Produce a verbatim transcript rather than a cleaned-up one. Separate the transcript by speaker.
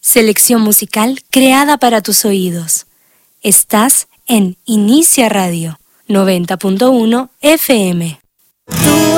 Speaker 1: Selección musical creada para tus oídos. Estás en Inicia Radio noventa punto uno F M.